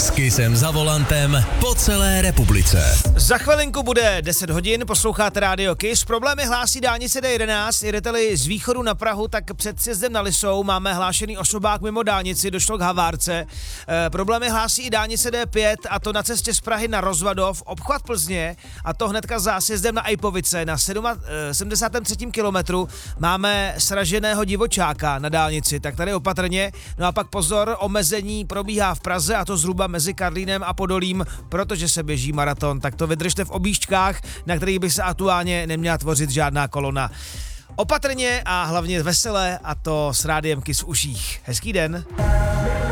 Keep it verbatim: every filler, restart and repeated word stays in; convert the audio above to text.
S Kissem za volantem po celé republice. Za chvilinku bude deset hodin, posloucháte rádio Kiss. Problémy hlásí dálnice D jedenáct, jedete-li z východu na Prahu, tak před sjezdem na Lisou máme hlášený osobák mimo dálnici, došlo k havárce. E, problémy hlásí i dálnice D pět, a to na cestě z Prahy na Rozvadov, obchvat Plzně, a to hnedka za sjezdem na Ejpovice na sedmdesátém třetím kilometru máme sraženého divočáka na dálnici, tak tady opatrně. No a pak pozor, omezení probíhá v Praze, a to zhruba mezi Karlínem a Podolím, protože se běží maraton, tak to vydržte v objížďkách, na kterých by se aktuálně neměla tvořit žádná kolona. Opatrně a hlavně veselé, a to s rádiem Kiss v uších. Hezký den.